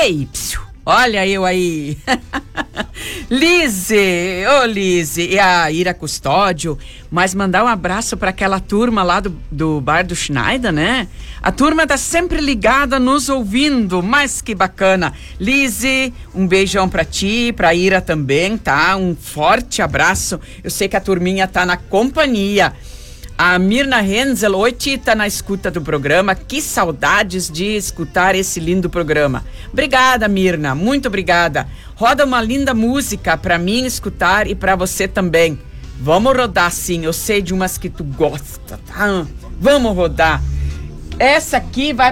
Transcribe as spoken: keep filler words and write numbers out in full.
Ei, psiu, olha eu aí. Lise, ô Lise, e a Ira Custódio, mas mandar um abraço para aquela turma lá do, do bar do Schneider, né? A turma tá sempre ligada, nos ouvindo, mas que bacana. Lise, um beijão pra ti, pra Ira também, tá? Um forte abraço. Eu sei que a turminha tá na companhia. A Mirna Hensel, oi Tita, na escuta do programa. Que saudades de escutar esse lindo programa. Obrigada, Mirna, muito obrigada. Roda uma linda música pra mim escutar e pra você também. Vamos rodar sim, eu sei de umas que tu gosta, tá? Vamos rodar. Essa aqui vai